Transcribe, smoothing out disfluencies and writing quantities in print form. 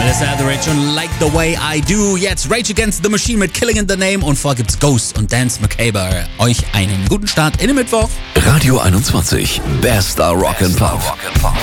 Melissa Etheridge und Like the Way I Do. Jetzt Rage Against the Machine mit Killing in the Name und vor gibt's Ghost und Dance Macabre. Euch einen guten Start in den Mittwoch. Radio 21, bester Rock and Pop.